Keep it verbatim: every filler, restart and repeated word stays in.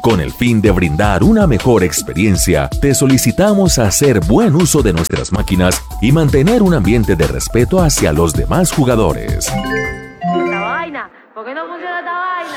Con el fin de brindar una mejor experiencia, te solicitamos hacer buen uso de nuestras máquinas y mantener un ambiente de respeto hacia los demás jugadores. Esta vaina, ¿por qué no funciona esta vaina?